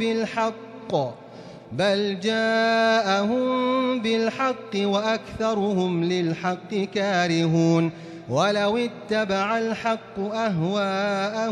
بل جاءهم بالحق وأكثرهم للحق كارهون ولو اتبع الحق أهواءهم